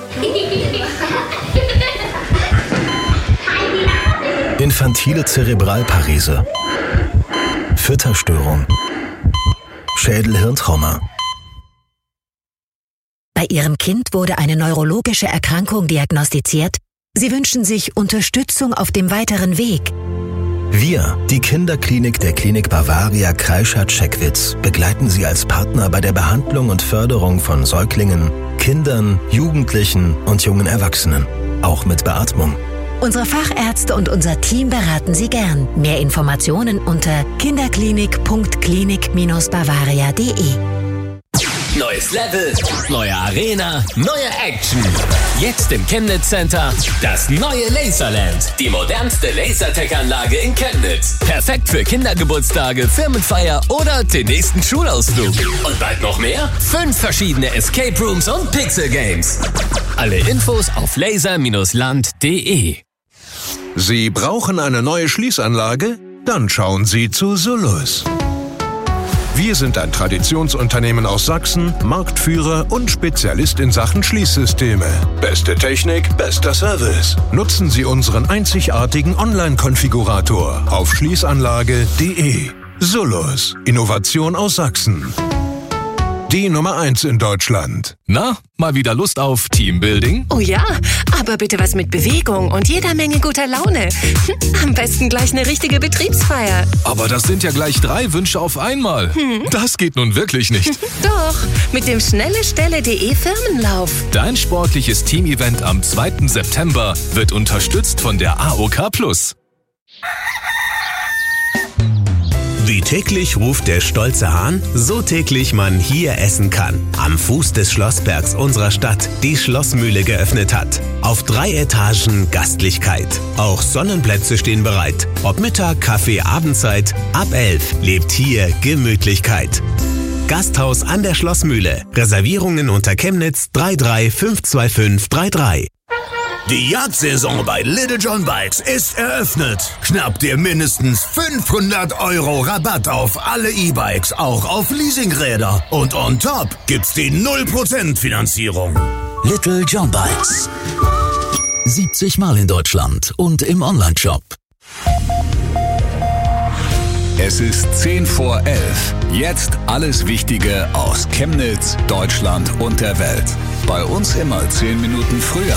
Infantile Zerebralparese, Fütterstörung, Schädel-Hirntrauma. Bei Ihrem Kind wurde eine neurologische Erkrankung diagnostiziert. Sie wünschen sich Unterstützung auf dem weiteren Weg. Wir, die Kinderklinik der Klinik Bavaria Kreischath-Checkwitz, begleiten Sie als Partner bei der Behandlung und Förderung von Säuglingen, Kindern, Jugendlichen und jungen Erwachsenen, auch mit Beatmung. Unsere Fachärzte und unser Team beraten Sie gern. Mehr Informationen unter kinderklinik.klinik-bavaria.de. Neues Level, neue Arena, neue Action. Jetzt im Chemnitz Center das neue Laserland. Die modernste Lasertech-Anlage in Chemnitz. Perfekt für Kindergeburtstage, Firmenfeier oder den nächsten Schulausflug. Und bald noch mehr? 5 verschiedene Escape Rooms und Pixel Games. Alle Infos auf laser-land.de. Sie brauchen eine neue Schließanlage? Dann schauen Sie zu Sullus. Wir sind ein Traditionsunternehmen aus Sachsen, Marktführer und Spezialist in Sachen Schließsysteme. Beste Technik, bester Service. Nutzen Sie unseren einzigartigen Online-Konfigurator auf schließanlage.de. Sullus, Innovation aus Sachsen. Die Nummer 1 in Deutschland. Na, mal wieder Lust auf Teambuilding? Oh ja, aber bitte was mit Bewegung und jeder Menge guter Laune. Am besten gleich eine richtige Betriebsfeier. Aber das sind ja gleich 3 Wünsche auf einmal. Das geht nun wirklich nicht. Doch, mit dem schnellestelle.de Firmenlauf. Dein sportliches Teamevent am 2. September wird unterstützt von der AOK+. Wie täglich ruft der stolze Hahn, so täglich man hier essen kann. Am Fuß des Schlossbergs unserer Stadt die Schlossmühle geöffnet hat. Auf 3 Etagen Gastlichkeit. Auch Sonnenplätze stehen bereit. Ob Mittag, Kaffee, Abendzeit, ab 11 lebt hier Gemütlichkeit. Gasthaus an der Schlossmühle. Reservierungen unter Chemnitz 3352533. Die Jagdsaison bei Little John Bikes ist eröffnet. Schnapp dir mindestens 500 € Rabatt auf alle E-Bikes, auch auf Leasingräder. Und on top gibt's die 0% Finanzierung. Little John Bikes. 70 Mal in Deutschland und im Onlineshop. Es ist 10 vor 11. Jetzt alles Wichtige aus Chemnitz, Deutschland und der Welt. Bei uns immer 10 Minuten früher.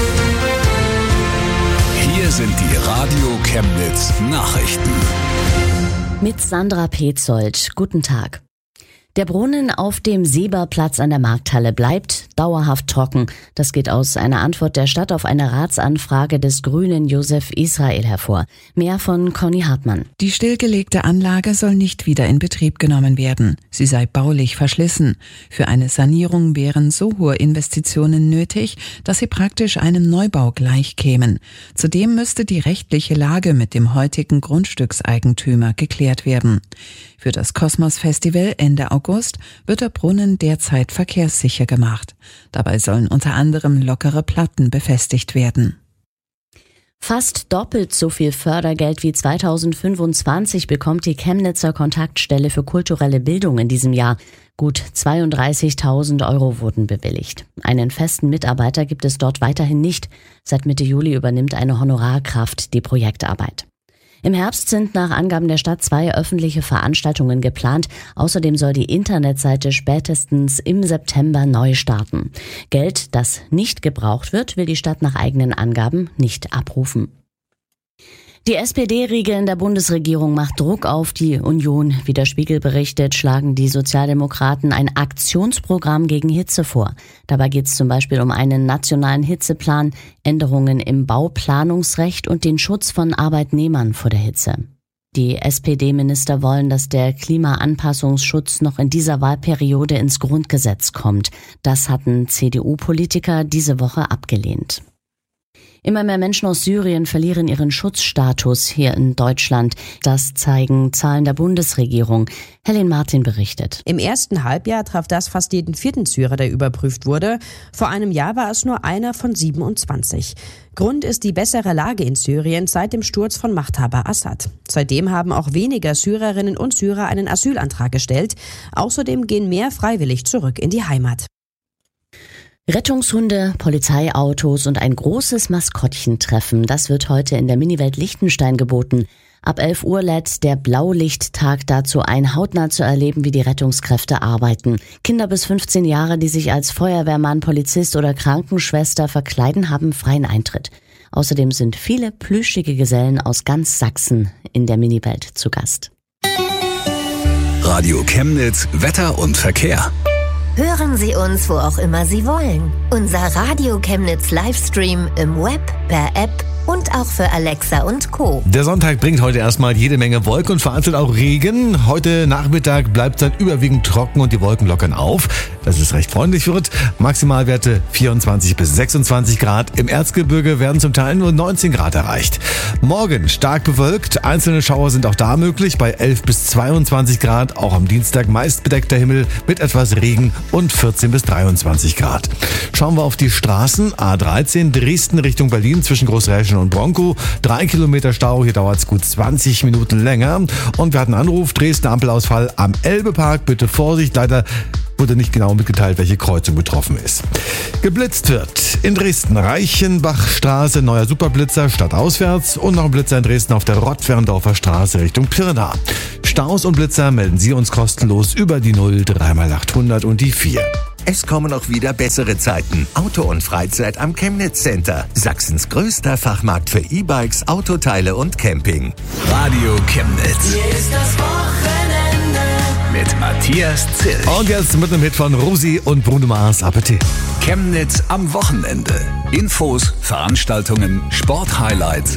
Hier sind die Radio Chemnitz Nachrichten. Mit Sandra Petzold. Guten Tag. Der Brunnen auf dem Seberplatz an der Markthalle bleibt dauerhaft trocken. Das geht aus einer Antwort der Stadt auf eine Ratsanfrage des Grünen Josef Israel hervor. Mehr von Conny Hartmann. Die stillgelegte Anlage soll nicht wieder in Betrieb genommen werden. Sie sei baulich verschlissen. Für eine Sanierung wären so hohe Investitionen nötig, dass sie praktisch einem Neubau gleichkämen. Zudem müsste die rechtliche Lage mit dem heutigen Grundstückseigentümer geklärt werden. Für das Kosmos-Festival Ende August wird der Brunnen derzeit verkehrssicher gemacht. Dabei sollen unter anderem lockere Platten befestigt werden. Fast doppelt so viel Fördergeld wie 2025 bekommt die Chemnitzer Kontaktstelle für kulturelle Bildung in diesem Jahr. Gut 32.000 € wurden bewilligt. Einen festen Mitarbeiter gibt es dort weiterhin nicht. Seit Mitte Juli übernimmt eine Honorarkraft die Projektarbeit. Im Herbst sind nach Angaben der Stadt 2 öffentliche Veranstaltungen geplant. Außerdem soll die Internetseite spätestens im September neu starten. Geld, das nicht gebraucht wird, will die Stadt nach eigenen Angaben nicht abrufen. Die SPD-Riege in der Bundesregierung macht Druck auf die Union. Wie der Spiegel berichtet, schlagen die Sozialdemokraten ein Aktionsprogramm gegen Hitze vor. Dabei geht es zum Beispiel um einen nationalen Hitzeplan, Änderungen im Bauplanungsrecht und den Schutz von Arbeitnehmern vor der Hitze. Die SPD-Minister wollen, dass der Klimaanpassungsschutz noch in dieser Wahlperiode ins Grundgesetz kommt. Das hatten CDU-Politiker diese Woche abgelehnt. Immer mehr Menschen aus Syrien verlieren ihren Schutzstatus hier in Deutschland. Das zeigen Zahlen der Bundesregierung. Helen Martin berichtet. Im ersten Halbjahr traf das fast jeden 4. Syrer, der überprüft wurde. Vor einem Jahr war es nur einer von 27. Grund ist die bessere Lage in Syrien seit dem Sturz von Machthaber Assad. Seitdem haben auch weniger Syrerinnen und Syrer einen Asylantrag gestellt. Außerdem gehen mehr freiwillig zurück in die Heimat. Rettungshunde, Polizeiautos und ein großes Maskottchentreffen, das wird heute in der Miniwelt Liechtenstein geboten. Ab 11 Uhr lädt der Blaulichttag dazu ein, hautnah zu erleben, wie die Rettungskräfte arbeiten. Kinder bis 15 Jahre, die sich als Feuerwehrmann, Polizist oder Krankenschwester verkleiden, haben freien Eintritt. Außerdem sind viele plüschige Gesellen aus ganz Sachsen in der Miniwelt zu Gast. Radio Chemnitz, Wetter und Verkehr. Hören Sie uns, wo auch immer Sie wollen. Unser Radio Chemnitz Livestream im Web, per App und auch für Alexa und Co. Der Sonntag bringt heute erstmal jede Menge Wolken und vereinzelt auch Regen. Heute Nachmittag bleibt es dann überwiegend trocken und die Wolken lockern auf, dass es recht freundlich wird. Maximalwerte 24 bis 26 Grad. Im Erzgebirge werden zum Teil nur 19 Grad erreicht. Morgen stark bewölkt. Einzelne Schauer sind auch da möglich bei 11 bis 22 Grad. Auch am Dienstag meist bedeckter Himmel mit etwas Regen und 14 bis 23 Grad. Schauen wir auf die Straßen. A13 Dresden Richtung Berlin zwischen Großräschen und Bronkow. 3 Kilometer Stau, hier dauert es gut 20 Minuten länger. Und wir hatten Anruf, Dresden Ampelausfall am Elbepark. Bitte Vorsicht, leider wurde nicht genau mitgeteilt, welche Kreuzung betroffen ist. Geblitzt wird in Dresden Reichenbachstraße, neuer Superblitzer stadtauswärts und noch ein Blitzer in Dresden auf der Rottwerndorfer Straße Richtung Pirna. Staus und Blitzer melden Sie uns kostenlos über die 0 3x800 und die 4. Es kommen auch wieder bessere Zeiten. Auto und Freizeit am Chemnitz Center. Sachsens größter Fachmarkt für E-Bikes, Autoteile und Camping. Radio Chemnitz. Hier ist das Wochenende mit Matthias Zilch. Und jetzt mit einem Hit von Rosi und Bruno Mars. Appetit. Chemnitz am Wochenende. Infos, Veranstaltungen, Sporthighlights